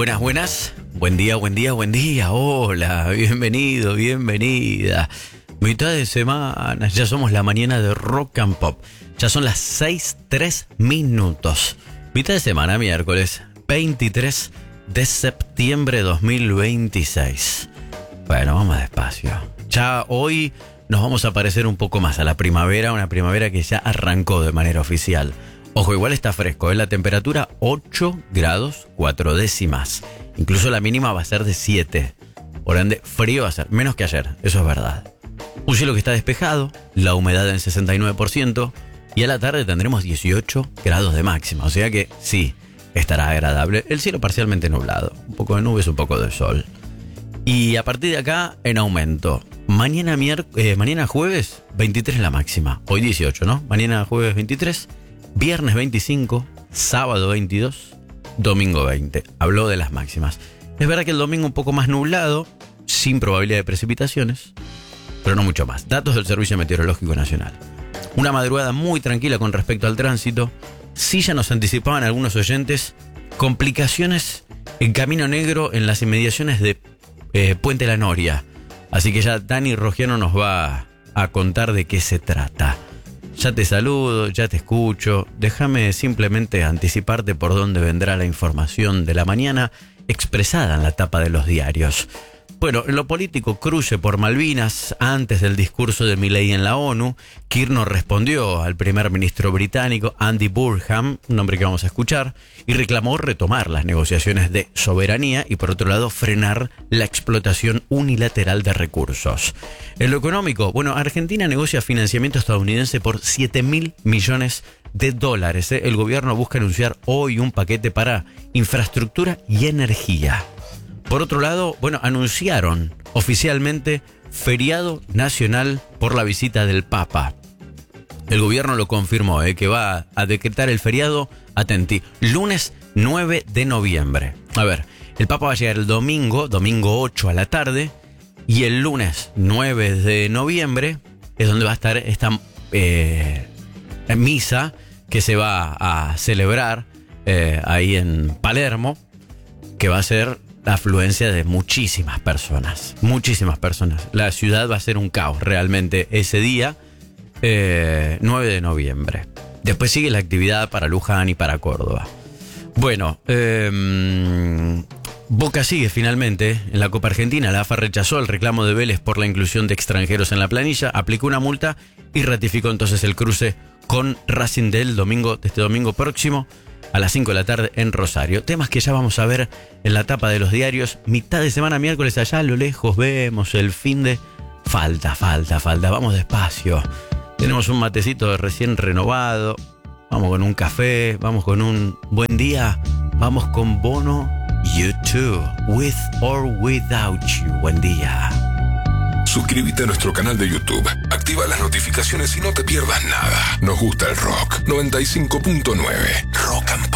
Buenas, buenas. Buen día, buen día, buen día. Hola, bienvenido, bienvenida. Mitad de semana, ya somos la mañana de Rock and Pop. Ya son las 6:03. Mitad de semana, miércoles 23 de septiembre de 2026. Bueno, vamos despacio. Ya hoy nos vamos a parecer un poco más a la primavera, una primavera que ya arrancó de manera oficial. Ojo, igual está fresco, la temperatura 8 grados 4 décimas. Incluso la mínima va a ser de 7. Por ende, frío va a ser, menos que ayer, eso es verdad. Un cielo que está despejado, la humedad en 69%, y a la tarde tendremos 18 grados de máxima. O sea que sí, estará agradable. El cielo parcialmente nublado, un poco de nubes, un poco de sol. Y a partir de acá, en aumento. Mañana jueves, 23 la máxima. Hoy 18, ¿no? Mañana jueves 23. Viernes 25, sábado 22, domingo 20. Habló de las máximas. Es verdad que el domingo un poco más nublado, sin probabilidad de precipitaciones, pero no mucho más. Datos del Servicio Meteorológico Nacional. Una madrugada muy tranquila con respecto al tránsito. Sí, ya nos anticipaban algunos oyentes complicaciones en Camino Negro en las inmediaciones de Puente La Noria. Así que ya Dani Rogiano nos va a contar de qué se trata. Ya te saludo, ya te escucho. Déjame simplemente anticiparte por dónde vendrá la información de la mañana expresada en la tapa de los diarios. Bueno, en lo político, cruce por Malvinas. Antes del discurso de Milei en la ONU, Kirchner respondió al primer ministro británico Andy Burnham, un nombre que vamos a escuchar, y reclamó retomar las negociaciones de soberanía y, por otro lado, frenar la explotación unilateral de recursos. En lo económico, bueno, Argentina negocia financiamiento estadounidense por $7.000 millones. El gobierno busca anunciar hoy un paquete para infraestructura y energía. Por otro lado, bueno, anunciaron oficialmente feriado nacional por la visita del Papa. El gobierno lo confirmó, que va a decretar el feriado, atenti, lunes 9 de noviembre. A ver, el Papa va a llegar el domingo 8 a la tarde, y el lunes 9 de noviembre es donde va a estar esta misa que se va a celebrar ahí en Palermo, que va a ser la afluencia de muchísimas personas. Muchísimas personas. La ciudad va a ser un caos realmente ese día, 9 de noviembre. Después sigue la actividad para Luján y para Córdoba. Bueno, Boca sigue finalmente en la Copa Argentina. La AFA rechazó el reclamo de Vélez por la inclusión de extranjeros en la planilla, aplicó una multa y ratificó entonces el cruce con Racing de este domingo próximo, a las 5 de la tarde en Rosario. Temas que ya vamos a ver en la tapa de los diarios. Mitad de semana, miércoles, allá a lo lejos vemos el fin de... Falta. Vamos despacio. Tenemos un matecito recién renovado. Vamos con un café. Vamos con un buen día. Vamos con Bono. You too. With or without you. Buen día. Suscríbete a nuestro canal de YouTube, activa las notificaciones y no te pierdas nada. Nos gusta el rock. 95.9 Rock and